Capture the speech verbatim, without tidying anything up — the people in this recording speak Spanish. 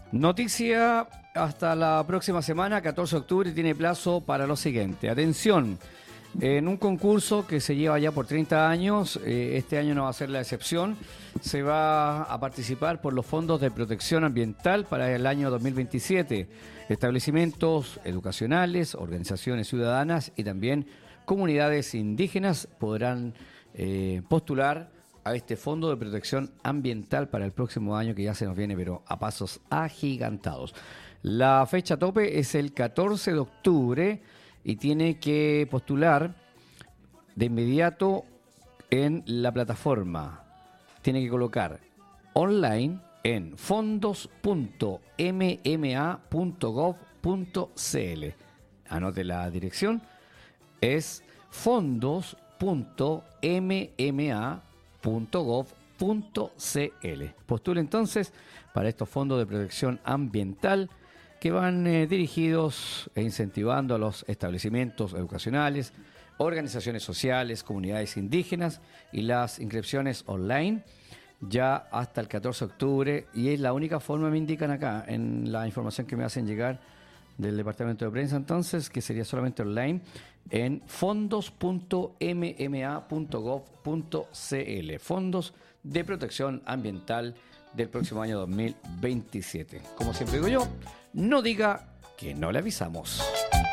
Noticia hasta la próxima semana, catorce de octubre, tiene plazo para lo siguiente. Atención, en un concurso que se lleva ya por treinta años, eh, este año no va a ser la excepción, se va a participar por los fondos de protección ambiental para el año dos mil veintisiete. Establecimientos educacionales, organizaciones ciudadanas y también comunidades indígenas podrán eh, postular a este Fondo de Protección Ambiental para el próximo año que ya se nos viene, pero a pasos agigantados. La fecha tope es el catorce de octubre y tiene que postular de inmediato en la plataforma. Tiene que colocar online en fondos punto m m a punto gov punto c l. Anote la dirección, es fondos punto m m a punto gov punto c l. Postula entonces para estos fondos de protección ambiental que van eh, dirigidos e incentivando a los establecimientos educacionales, organizaciones sociales, comunidades indígenas, y las inscripciones online ya hasta el catorce de octubre, y es la única forma, me indican acá en la información que me hacen llegar del departamento de prensa, entonces, que sería solamente online en fondos punto m m a punto gov punto c l, fondos de protección ambiental del próximo año dos mil veintisiete. Como siempre digo yo, no diga que no le avisamos.